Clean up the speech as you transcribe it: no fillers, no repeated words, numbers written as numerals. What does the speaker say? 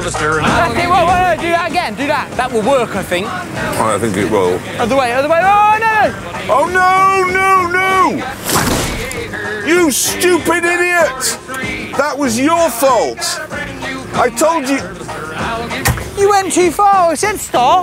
harvester. That's it. Whoa, do that again. Do that. That will work, I think. I think it will. Other way. Oh, no. Oh, no! You stupid idiot! That was your fault. I told you. You went too far. I said stop.